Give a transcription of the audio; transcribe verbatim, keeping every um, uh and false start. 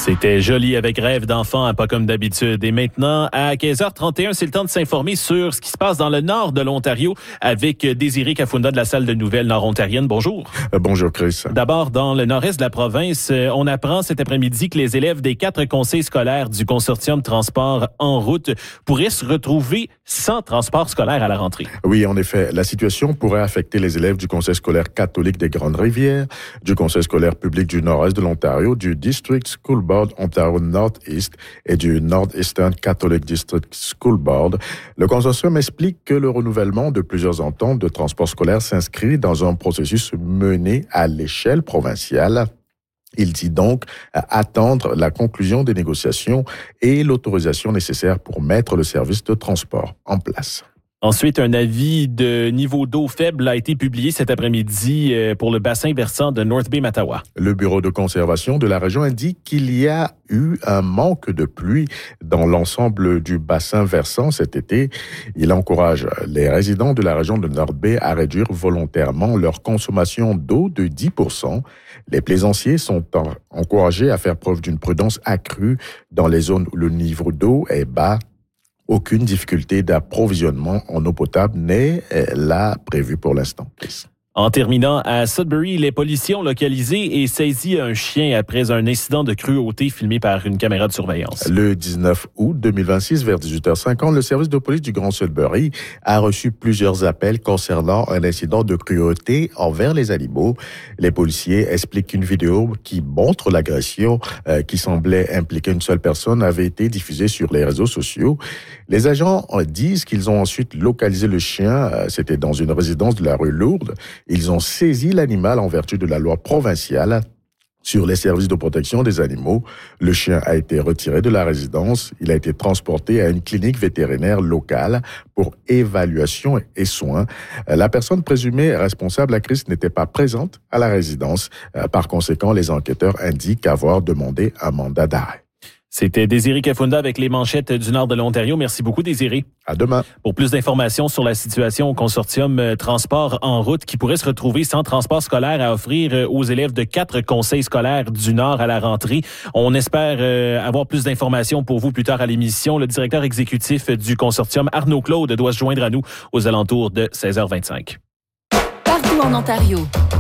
C'était joli avec Rêve d'enfant, pas comme d'habitude. Et maintenant, à quinze heures trente et un, c'est le temps de s'informer sur ce qui se passe dans le nord de l'Ontario avec Désiré Kafunda de la salle de nouvelles nord-ontarienne. Bonjour. Euh, bonjour, Chris. D'abord, dans le nord-est de la province, on apprend cet après-midi que les élèves des quatre conseils scolaires du consortium Transport en route pourraient se retrouver sans transport scolaire à la rentrée. Oui, en effet, la situation pourrait affecter les élèves du conseil scolaire catholique des Grandes-Rivières, du conseil scolaire public du nord-est de l'Ontario, du District School Board Ontario North-East et du Northeastern Catholic District School Board. Le consortium explique que le renouvellement de plusieurs ententes de transport scolaire s'inscrit dans un processus mené à l'échelle provinciale. Il dit donc attendre la conclusion des négociations et l'autorisation nécessaire pour mettre le service de transport en place. Ensuite, un avis de niveau d'eau faible a été publié cet après-midi pour le bassin versant de North Bay-Mattawa. Le bureau de conservation de la région indique qu'il y a eu un manque de pluie dans l'ensemble du bassin versant cet été. Il encourage les résidents de la région de North Bay à réduire volontairement leur consommation d'eau de dix pour cent. Les plaisanciers sont encouragés à faire preuve d'une prudence accrue dans les zones où le niveau d'eau est bas. Aucune difficulté d'approvisionnement en eau potable n'est là prévue pour l'instant. En terminant, à Sudbury, les policiers ont localisé et saisi un chien après un incident de cruauté filmé par une caméra de surveillance. Le dix-neuf août deux mille vingt-six, vers dix-huit heures cinquante, le service de police du Grand Sudbury a reçu plusieurs appels concernant un incident de cruauté envers les animaux. Les policiers expliquent qu'une vidéo qui montre l'agression euh, qui semblait impliquer une seule personne avait été diffusée sur les réseaux sociaux. Les agents disent qu'ils ont ensuite localisé le chien. Euh, c'était dans une résidence de la rue Lourdes. Ils ont saisi l'animal en vertu de la loi provinciale sur les services de protection des animaux. Le chien a été retiré de la résidence. Il a été transporté à une clinique vétérinaire locale pour évaluation et soins. La personne présumée responsable, la crise, n'était pas présente à la résidence. Par conséquent, les enquêteurs indiquent avoir demandé un mandat d'arrêt. C'était Désiré Kafunda avec les manchettes du nord de l'Ontario. Merci beaucoup, Désiré. À demain. Pour plus d'informations sur la situation au consortium Transport en route qui pourrait se retrouver sans transport scolaire à offrir aux élèves de quatre conseils scolaires du Nord à la rentrée, on espère euh, avoir plus d'informations pour vous plus tard à l'émission. Le directeur exécutif du consortium, Arnaud Claude, doit se joindre à nous aux alentours de seize heures vingt-cinq. Partout en Ontario.